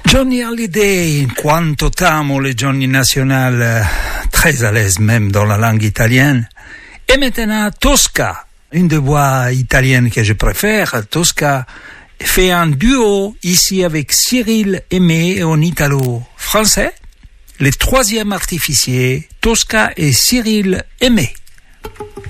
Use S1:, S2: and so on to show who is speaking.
S1: Johnny Hallyday, quanto t'amo le Johnny National, très à l'aise même dans la langue italienne. Et maintenant, Tosca, une des voix italiennes que je préfère. Tosca fait un duo ici avec Cyril Aimé en italo-français. Le troisième artificier, Tosca et Cyril Aimé.